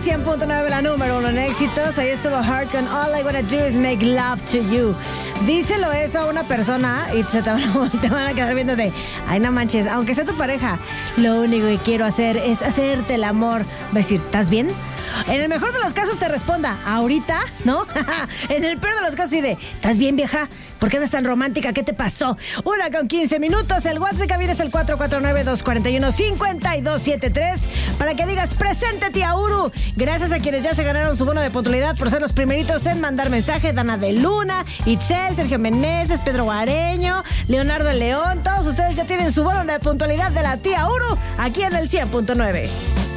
100.9, la número 1 en éxitos. Ahí estuvo Heart con All I Wanna Do Is Make Love to You. Díselo eso a una persona y te van a quedar viendo de, ay, no manches, aunque sea tu pareja, lo único que quiero hacer es hacerte el amor. Va a decir, ¿estás bien? En el mejor de los casos te responda, ¿ahorita? ¿No? En el peor de los casos de, ¿estás bien, vieja? ¿Por qué andas tan romántica? ¿Qué te pasó? 1:15. El WhatsApp de cabina es el 449-241-5273 para que digas, presente, tía Uru. Gracias a quienes ya se ganaron su bono de puntualidad por ser los primeritos en mandar mensaje. Dana de Luna, Itzel, Sergio Meneses, Pedro Guareño, Leonardo León. Todos ustedes ya tienen su bono de puntualidad de la tía Uru aquí en el 100.9.